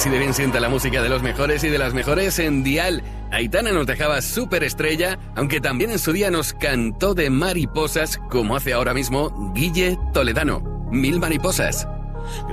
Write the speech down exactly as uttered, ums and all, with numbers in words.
Así de bien sienta la música de los mejores y de las mejores en Dial. Aitana nos dejaba súper estrella, aunque también en su día nos cantó de mariposas, como hace ahora mismo Guille Toledano. Mil mariposas.